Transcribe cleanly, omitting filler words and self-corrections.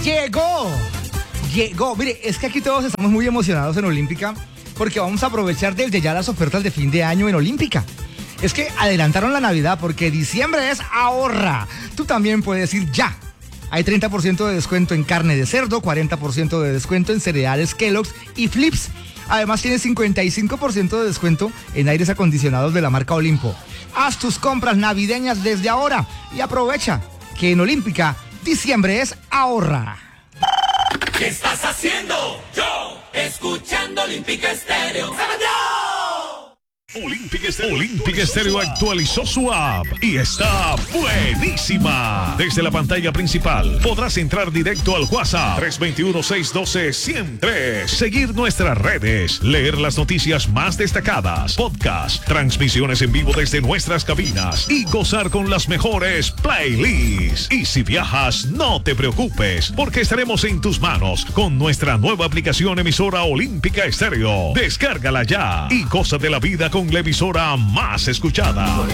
Llegó. Mire, es que aquí todos estamos muy emocionados en Olímpica porque vamos a aprovechar desde ya las ofertas de fin de año en Olímpica. Es que adelantaron la Navidad porque diciembre es ahorra. Tú también puedes ir ya. Hay 30% de descuento en carne de cerdo, 40% de descuento en cereales Kellogg's y Flips. Además tienes 55% de descuento en aires acondicionados de la marca Olimpo. Haz tus compras navideñas desde ahora y aprovecha que en Olímpica diciembre es ahorra. ¿Qué estás haciendo? Yo, escuchando Olímpica Estéreo. Olímpica Estéreo actualizó su app y está buenísima. Desde la pantalla principal podrás entrar directo al WhatsApp 321-612-103, seguir nuestras redes, leer las noticias más destacadas, podcast, transmisiones en vivo desde nuestras cabinas y gozar con las mejores playlists. Y si viajas, no te preocupes, porque estaremos en tus manos con nuestra nueva aplicación emisora Olímpica Estéreo. Descárgala ya y goza de la vida con la emisora más escuchada.